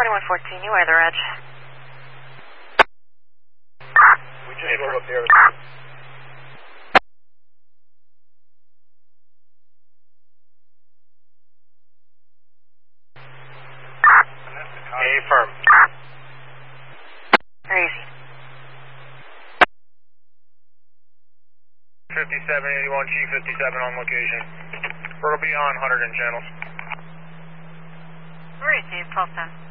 2114, you either edge. We just rolled up there. Affirm. Very easy. 5781, Chief 57 on location. We're beyond 100 in channels. Where is Dave? 1210.